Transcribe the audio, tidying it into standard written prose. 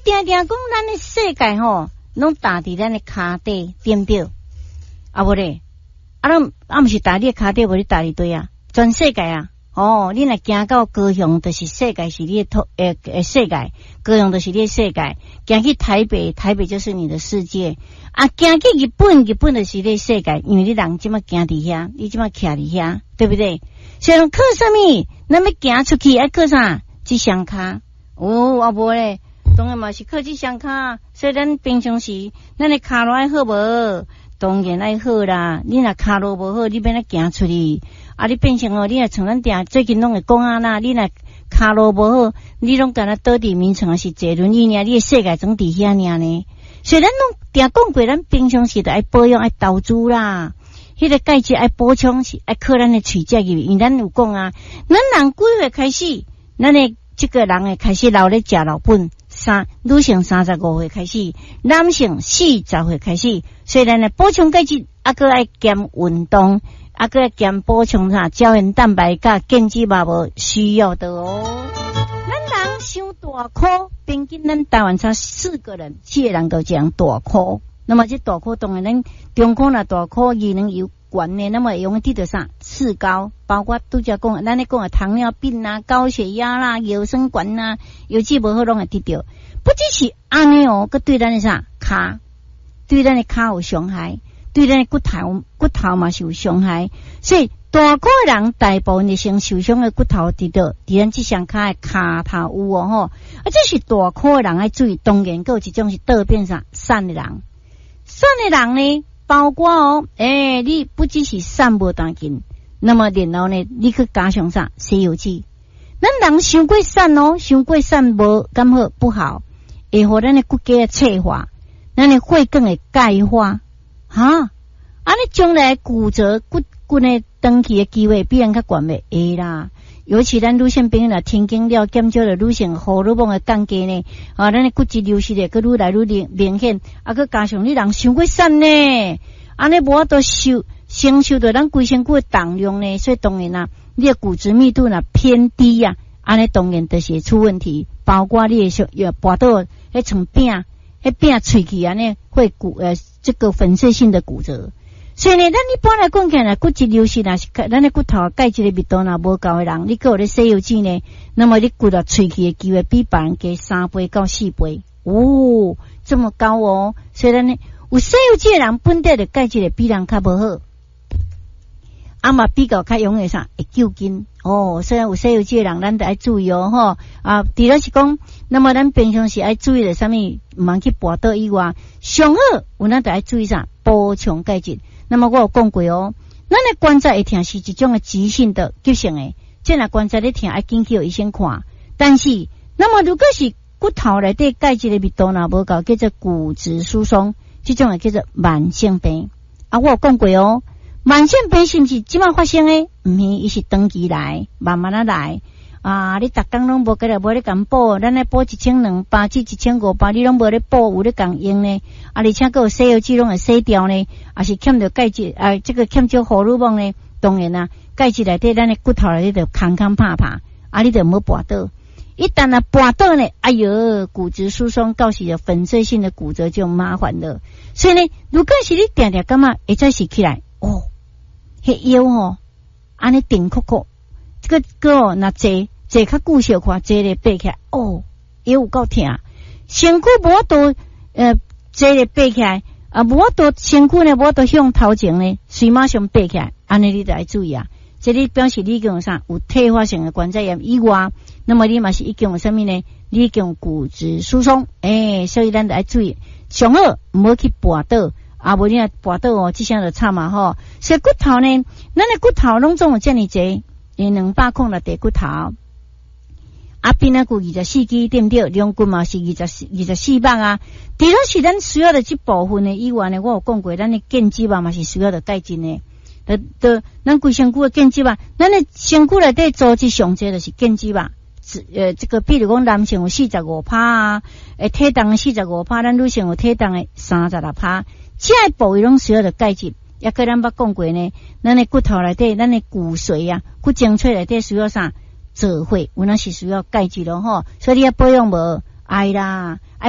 定定讲咱的世界吼，拢打伫咱的骹底，对不对？啊无咧，毋是打你骹底，无你打伫对啊，全世界啊。哦，你若行到高雄，就是世界是你的世界，高雄就是你的世界。行去台北，台北就是你的世界。啊，行去日本，日本就是你的世界，因为你人即马行伫遐，你即马徛伫遐，对不对？所以靠什么？咱要行出去，爱靠啥？这双脚。哦，啊无咧，当然嘛是靠这双脚。所以咱平常时，咱的脚路爱好无？当然爱好啦。你若脚路无好，你免来行出去。啊！你变成你若像咱定最近拢会讲啊啦，你若骹路无好，你拢敢若倒伫眠床是坐轮椅尔，你的世界总伫遐尔呢。所以咱拢定讲过，咱平常时就爱保养、爱投资啦。迄个钙质爱补充是爱靠咱的喙舌入，因为咱有讲啊，咱人几岁开始，咱的这个人会开始老咧食老本。女性35岁开始，男性40岁开始，所以咱的补充钙质啊，搁爱兼运动。啊，个兼补充啥胶原蛋白甲健肌嘛无需要的哦。咱人伤大颗，平均咱台湾差4个人，7个人都这样大颗。那么这大颗当然咱中科若大颗机能有悬的，那么用的得啥四高，包括拄则讲，咱咧讲的糖尿病啦、高血压啦、腰酸管啦，有即无好拢会得到。不只是安尼哦，佮对咱的啥骹，对咱的骹有伤害。对咱的骨头嘛是有伤害，所以大个人大部分的先受伤的骨头伫倒，伫咱这双脚的骹头有哦吼，啊这是大个人爱注意。当然，还有一种是倒变啥瘦的人，瘦的人呢，包括哦，你不只是瘦无当紧，那么然后呢，你去加上啥西游记，咱人伤过瘦哦，伤过瘦无咁好不好，会互咱的骨骼脆化，咱的血管会钙化。哈，你将来骨折骨呢长期的机会比人较悬袂会啦。尤其咱女性朋友若停经了，减少了女性荷尔蒙的降低呢，咱的骨质流失咧，佮愈来愈明显。啊，佮加上你人伤过瘦呢，安尼无法度承受到咱规身躯的重量呢，所以当然啦，你的骨质密度若偏低啊，安尼当然就是出问题，包括你的跋倒迄床饼。迄变喙齿安尼会这个粉碎性的骨折，所以呢，咱一般来讲起来，骨质流失啊，是咱的骨头钙质的密度若无够的人，你有咧西游记呢，那么你骨头喙齿的机会比别人加3倍到4倍，哦，这么高哦，所以咱呢，有西游记的人本地的钙质的比人较无好，啊嘛比较较容易啥会救筋哦，所以有西游记的人，咱得爱注意哦吼啊，除了是讲。那么咱平常时爱注意的啥物，唔通去跋倒以外，上好有咱得爱注意啥补充钙质。那么我有讲过哦，咱的关节会痛是一种的急性的急性的，即若关节咧痛爱紧去医生看。但是，那么如果是骨头内底钙质的密度若无够，叫做骨质疏松，这种叫做慢性病。啊，我有讲过哦，慢性病是毋是即马发生的？毋是，伊是长期来，慢慢啊来。啊！你逐工拢无过来，无咧共补，咱来补1200至1500，你拢无咧补，有咧共用呢？啊，而且个西药剂拢会洗掉呢，啊是欠着钙质，这个欠少荷尔蒙呢？当然啦，钙质内底咱的骨头内底就空拍拍，啊，你就唔好跋倒。一旦啊跋倒呢，哎哟，骨质疏松到时就粉碎性的骨折就麻烦了。所以呢，如果是你定定感觉会再是起来，哦，迄腰吼，安尼顶酷酷。这个哦，那坐较久小看，坐咧爬起来，哦，也有够痛。身躯无法度坐咧爬起来，无法度身躯呢无法度向头前呢，随马上爬起来，安尼你得要注意啊。这里表示你已经有啥有退化性的关节炎以外，那么你嘛是已经有啥物呢？你已经有骨质疏松，所以咱得要注意，上好唔好去跋倒。啊，无你若跋倒哦，即项就惨嘛吼。所以骨头呢，咱的骨头拢总有遮尔济。200公的地骨头，啊边那骨24支对不对？两骨嘛是24磅啊。除了是咱需要的这部分的以外呢，我有讲过，咱的腱肌嘛是需要的钙质呢。咱规身躯的腱肌嘛，咱的身躯内底组织上济就是腱肌嘛。这个比如讲男性有45%啊，体重的45%，咱女性有体重的36%，这部位拢需要的钙质。也跟咱捌讲过呢，咱的骨头内底，咱的骨髓啊，骨精髓内底需要啥？做血，有那是需要钙质咯吼，所以你要保养无？爱啦。